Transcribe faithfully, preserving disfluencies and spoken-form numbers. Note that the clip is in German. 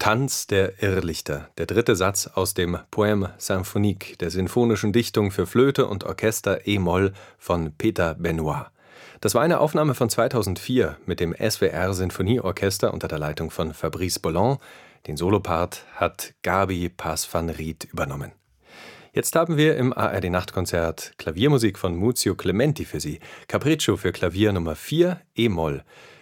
Tanz der Irrlichter, der dritte Satz aus dem Poème symphonique, der sinfonischen Dichtung für Flöte und Orchester e-Moll von Peter Benoit. Das war eine Aufnahme von zweitausendvier mit dem S W R Sinfonieorchester unter der Leitung von Fabrice Bolland. Den Solopart hat Gabi Paz van Riet übernommen. Jetzt haben wir im A R D-Nachtkonzert Klaviermusik von Muzio Clementi für Sie. Capriccio für Klavier Nummer vier, e-Moll.